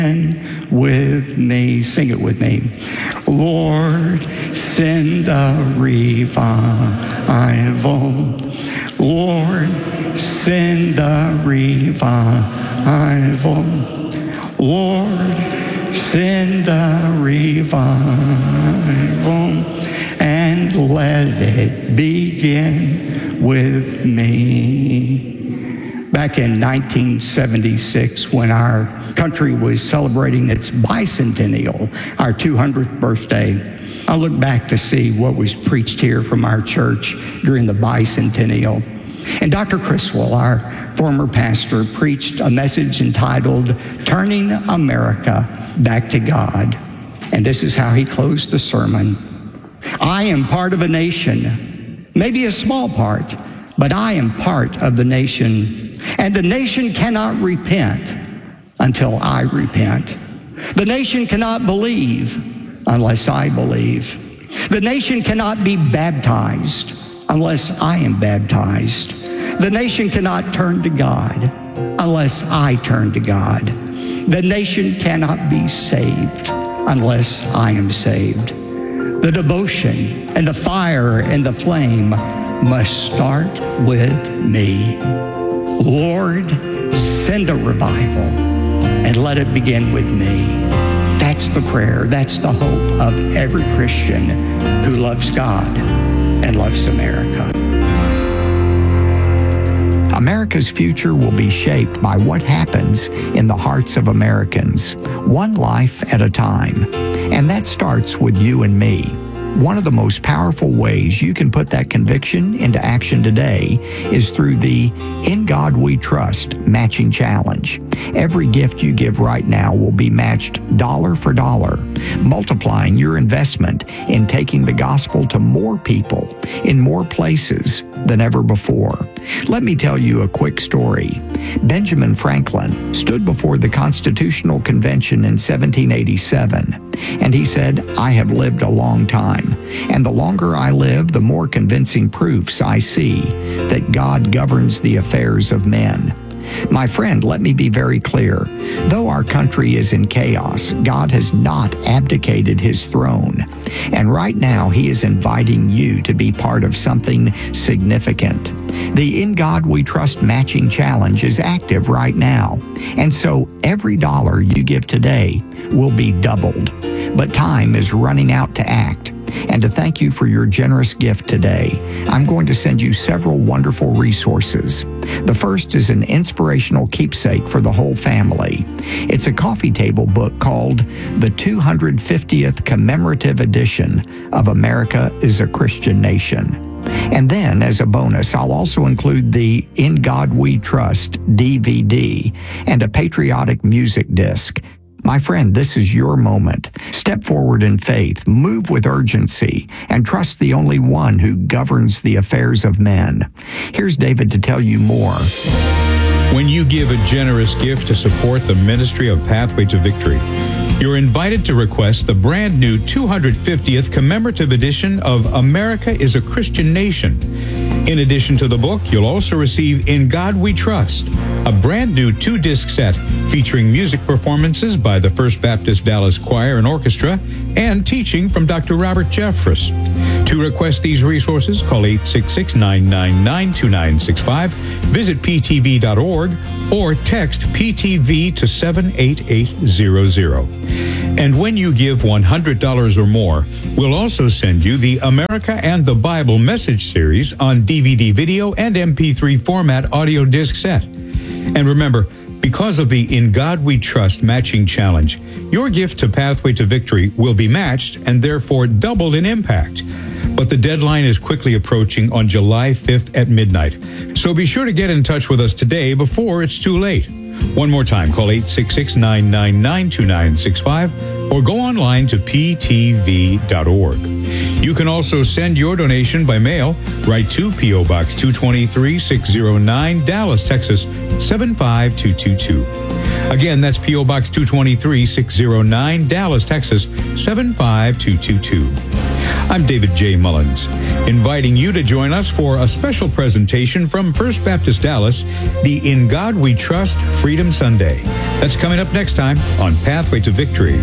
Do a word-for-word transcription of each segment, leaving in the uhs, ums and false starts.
with me. Sing it with me. Lord, send a revival. Lord, send a revival. Lord, send a revival, and let it begin with me. Back in nineteen seventy-six, when our country was celebrating its bicentennial, our two hundredth birthday, I look back to see what was preached here from our church during the bicentennial. And Doctor Criswell, our former pastor, preached a message entitled, Turning America Back to God. And this is how he closed the sermon. I am part of a nation, maybe a small part, but I am part of the nation. And the nation cannot repent until I repent. The nation cannot believe unless I believe. The nation cannot be baptized unless I am baptized. The nation cannot turn to God unless I turn to God. The nation cannot be saved unless I am saved. The devotion and the fire and the flame must start with me. Lord, send a revival and let it begin with me. That's the prayer. That's the hope of every Christian who loves God and loves America. America's future will be shaped by what happens in the hearts of Americans, one life at a time. And that starts with you and me. One of the most powerful ways you can put that conviction into action today is through the In God We Trust matching challenge. Every gift you give right now will be matched dollar for dollar, multiplying your investment in taking the gospel to more people in more places than ever before. Let me tell you a quick story. Benjamin Franklin stood before the Constitutional Convention in seventeen eighty-seven, and he said, I have lived a long time, and the longer I live, the more convincing proofs I see that God governs the affairs of men. My friend, let me be very clear. Though our country is in chaos, God has not abdicated his throne. And right now, he is inviting you to be part of something significant. The In God We Trust matching challenge is active right now. And so every dollar you give today will be doubled. But time is running out to act. And to thank you for your generous gift today, I'm going to send you several wonderful resources. The first is an inspirational keepsake for the whole family. It's a coffee table book called The two hundred fiftieth Commemorative Edition of America is a Christian Nation. And then, as a bonus, I'll also include the In God We Trust D V D and a patriotic music disc. My friend, this is your moment. Step forward in faith, move with urgency, and trust the only one who governs the affairs of men. Here's David to tell you more. When you give a generous gift to support the ministry of Pathway to Victory, you're invited to request the brand new two hundred fiftieth commemorative edition of America is a Christian Nation. In addition to the book, you'll also receive In God We Trust, a brand new two-disc set featuring music performances by the First Baptist Dallas Choir and Orchestra and teaching from Doctor Robert Jeffress. To request these resources, call eight six six, nine nine nine, two nine six five, visit p t v dot org, or text P T V to seven eight eight zero zero. And when you give one hundred dollars or more, we'll also send you the America and the Bible message series on D V D video and M P three format audio disc set. And remember, because of the In God We Trust matching challenge, your gift to Pathway to Victory will be matched and therefore doubled in impact. But the deadline is quickly approaching on July fifth at midnight. So be sure to get in touch with us today before it's too late. One more time, call eight six six, nine nine nine, two nine six five or go online to p t v dot org. You can also send your donation by mail. Write to P O. Box two twenty-three, six oh nine, Dallas, Texas, seven five two two two. Again, that's P O. Box two twenty-three, six oh nine, Dallas, Texas, seven five two two two. I'm David J. Mullins, inviting you to join us for a special presentation from First Baptist Dallas, the In God We Trust Freedom Sunday. That's coming up next time on Pathway to Victory.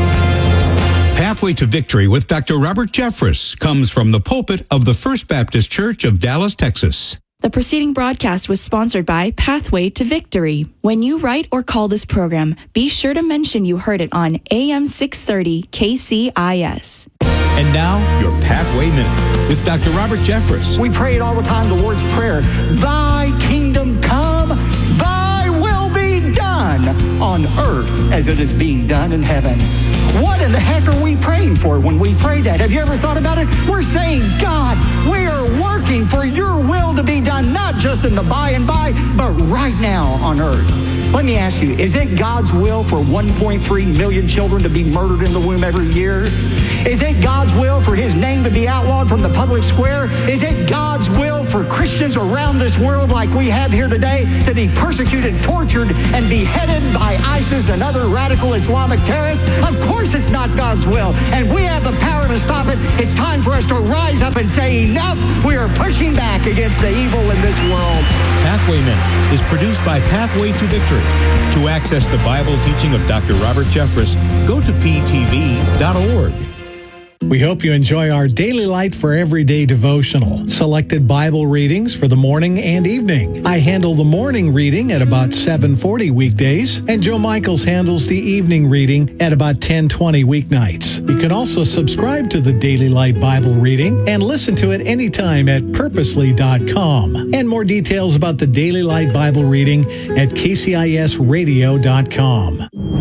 Pathway to Victory with Doctor Robert Jeffress comes from the pulpit of the First Baptist Church of Dallas, Texas. The preceding broadcast was sponsored by Pathway to Victory. When you write or call this program, be sure to mention you heard it on A M six thirty K C I S. And now, your Pathway Minute with Doctor Robert Jeffress. We pray it all the time, the Lord's Prayer. Thy kingdom come, thy will be done on earth as it is being done in heaven. What in the heck are we praying for when we pray that? Have you ever thought about it? We're saying, God, we are working for your will to be done, not just in the by and by, but right now on earth. Let me ask you, is it God's will for one point three million children to be murdered in the womb every year? Is it God's will for his name to be outlawed from the public square? Is it God's will for Christians around this world like we have here today to be persecuted, tortured, and beheaded by ISIS and other radical Islamic terrorists? Of course it's not God's will, and we have the power to stop it. It's time for us to rise up and say, enough! We are pushing back against the evil in this world. Pathway Minute is produced by Pathway to Victory. To access the Bible teaching of Doctor Robert Jeffress, go to P T V dot org. We hope you enjoy our Daily Light for Everyday devotional, selected Bible readings for the morning and evening. I handle the morning reading at about seven forty weekdays, and Joe Michaels handles the evening reading at about ten twenty weeknights. You can also subscribe to the Daily Light Bible reading and listen to it anytime at purposely dot com. And more details about the Daily Light Bible reading at K C I S radio dot com.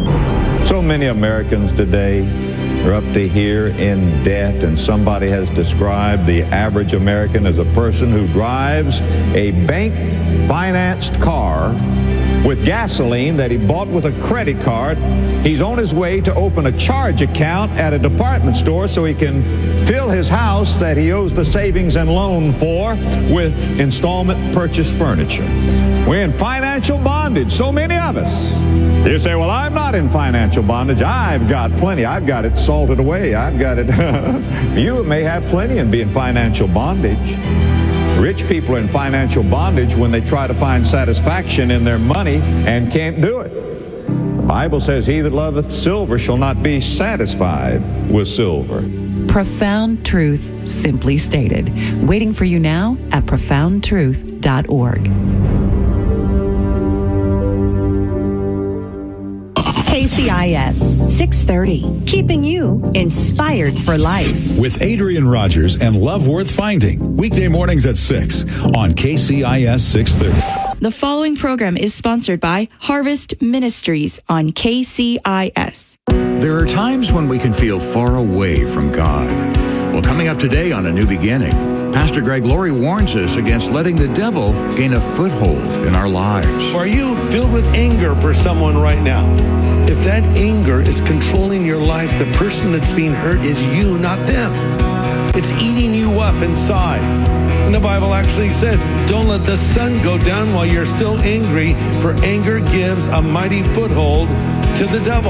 So many Americans today are up to here in debt, and somebody has described the average American as a person who drives a bank-financed car with gasoline that he bought with a credit card. He's on his way to open a charge account at a department store so he can fill his house that he owes the savings and loan for with installment purchased furniture. We're in financial bondage, so many of us. You say, well, I'm not in financial bondage. I've got plenty. I've got it salted away. I've got it. You may have plenty and be in financial bondage. Rich people are in financial bondage when they try to find satisfaction in their money and can't do it. The Bible says, he that loveth silver shall not be satisfied with silver. Profound truth, simply stated. Waiting for you now at profound truth dot org. K C I S six thirty, keeping you inspired for life. With Adrian Rogers and Love Worth Finding, weekday mornings at six on K C I S six thirty. The following program is sponsored by Harvest Ministries on K C I S. There are times when we can feel far away from God. Well, coming up today on A New Beginning, Pastor Greg Laurie warns us against letting the devil gain a foothold in our lives. Are you filled with anger for someone right now? If that anger is controlling your life, the person that's being hurt is you, not them. It's eating you up inside. And the Bible actually says, don't let the sun go down while you're still angry, for anger gives a mighty foothold to the devil.